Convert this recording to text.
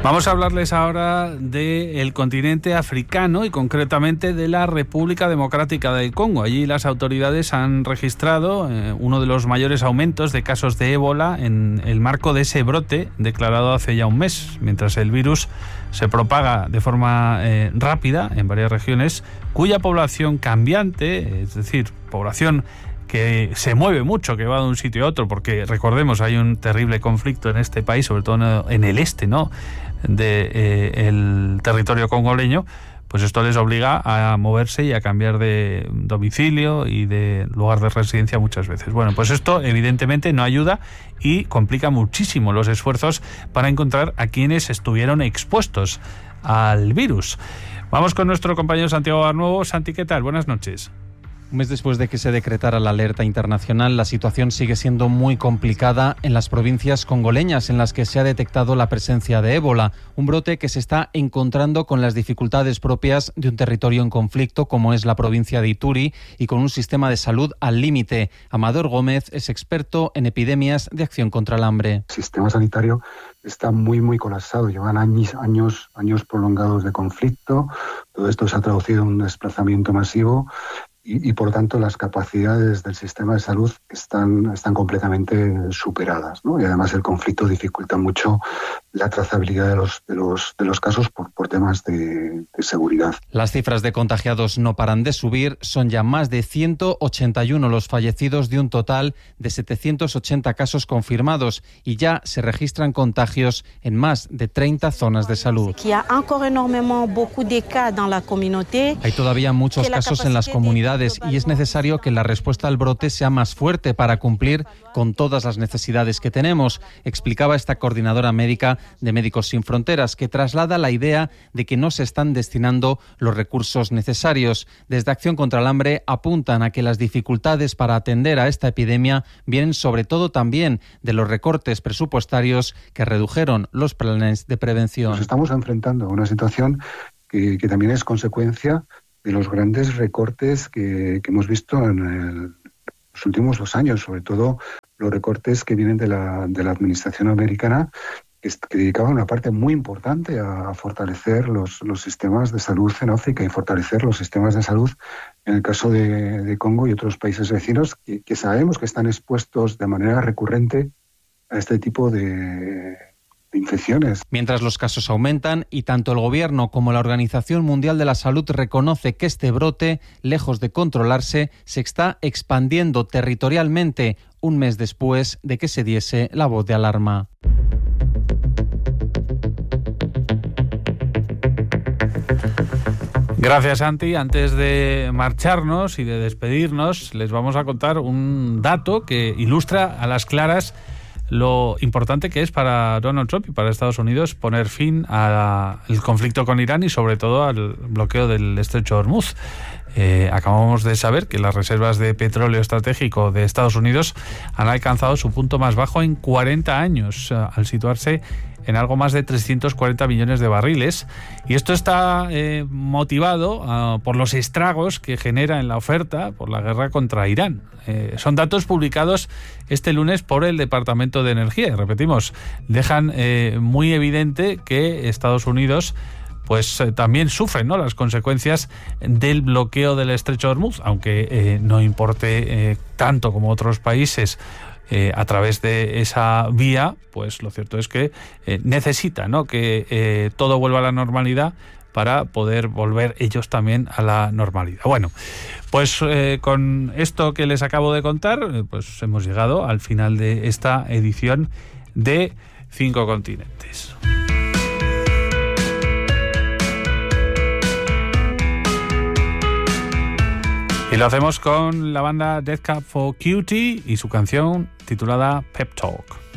Vamos a hablarles ahora del continente africano y concretamente de la República Democrática del Congo. Allí las autoridades han registrado uno de los mayores aumentos de casos de ébola en el marco de ese brote declarado hace ya un mes, mientras el virus se propaga de forma rápida en varias regiones, cuya población cambiante, es decir, población que se mueve mucho, que va de un sitio a otro, porque recordemos, hay un terrible conflicto en este país, sobre todo en el este, ¿no?, del territorio congoleño, pues esto les obliga a moverse y a cambiar de domicilio y de lugar de residencia muchas veces. Bueno, pues esto evidentemente no ayuda y complica muchísimo los esfuerzos para encontrar a quienes estuvieron expuestos al virus. Vamos con nuestro compañero Santiago Barnuevo. Santi, ¿qué tal? Buenas noches. Un mes después de que se decretara la alerta internacional, la situación sigue siendo muy complicada en las provincias congoleñas en las que se ha detectado la presencia de ébola, un brote que se está encontrando con las dificultades propias de un territorio en conflicto como es la provincia de Ituri y con un sistema de salud al límite. Amador Gómez es experto en epidemias de Acción contra el Hambre. El sistema sanitario está muy colapsado, llevan años prolongados de conflicto, todo esto se ha traducido en un desplazamiento masivo y por tanto las capacidades del sistema de salud están completamente superadas, ¿no? Y además el conflicto dificulta mucho la trazabilidad de los casos por temas de seguridad. Las cifras de contagiados no paran de subir, son ya más de 181 los fallecidos de un total de 780 casos confirmados y ya se registran contagios en más de 30 zonas de salud. Hay todavía muchos casos en las comunidades y es necesario que la respuesta al brote sea más fuerte para cumplir con todas las necesidades que tenemos, explicaba esta coordinadora médica de Médicos Sin Fronteras, que traslada la idea de que no se están destinando los recursos necesarios. Desde Acción contra el Hambre apuntan a que las dificultades para atender a esta epidemia vienen sobre todo también de los recortes presupuestarios que redujeron los planes de prevención. Nos estamos enfrentando a una situación que también es consecuencia de los grandes recortes que hemos visto en los últimos 2 años, sobre todo los recortes que vienen de la administración americana, que dedicaban una parte muy importante a fortalecer los sistemas de salud en África y fortalecer los sistemas de salud en el caso de Congo y otros países vecinos que sabemos que están expuestos de manera recurrente a este tipo de infecciones. Mientras los casos aumentan y tanto el Gobierno como la Organización Mundial de la Salud reconoce que este brote, lejos de controlarse, se está expandiendo territorialmente un mes después de que se diese la voz de alarma. Gracias, Santi. Antes de marcharnos y de despedirnos, les vamos a contar un dato que ilustra a las claras lo importante que es para Donald Trump y para Estados Unidos poner fin al conflicto con Irán y sobre todo al bloqueo del estrecho de Hormuz. Acabamos de saber que las reservas de petróleo estratégico de Estados Unidos han alcanzado su punto más bajo en 40 años, al situarse en algo más de 340 millones de barriles. Y esto está motivado por los estragos que genera en la oferta por la guerra contra Irán. Son datos publicados este lunes por el Departamento de Energía. Y repetimos, dejan muy evidente que Estados Unidos pues también sufren, ¿no?, las consecuencias del bloqueo del estrecho de Hormuz, aunque no importe tanto como otros países a través de esa vía, pues lo cierto es que necesita, ¿no?, que todo vuelva a la normalidad para poder volver ellos también a la normalidad. Bueno, pues con esto que les acabo de contar, pues hemos llegado al final de esta edición de 5 Continentes. Y lo hacemos con la banda Death Cab for Cutie y su canción titulada Pep Talk.